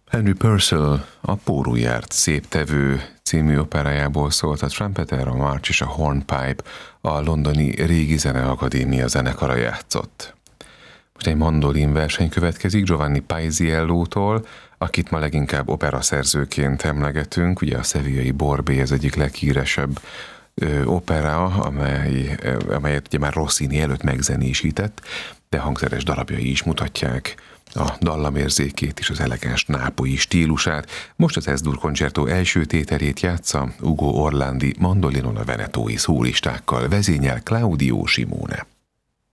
Henry Purcell a Pórul járt széptevő című operájából szólt a Trumpeter, a March és a Hornpipe, a londoni Régi Zeneakadémia zenekara játszott. Most egy mandolin verseny következik Giovanni Paisiello-tól, akit ma leginkább operaszerzőként emlegetünk. Ugye a Sevillai Borbé az egyik leghíresebb opera, amelyet ugye már Rossini előtt megzenésített, de hangszeres darabjai is mutatják a dallamérzékét és az elegáns nápolyi stílusát. Most az Es-dur koncertó első tételét játsza Ugo Orlandi mandolinon a venetói szólistákkal, vezényel Claudio Simone.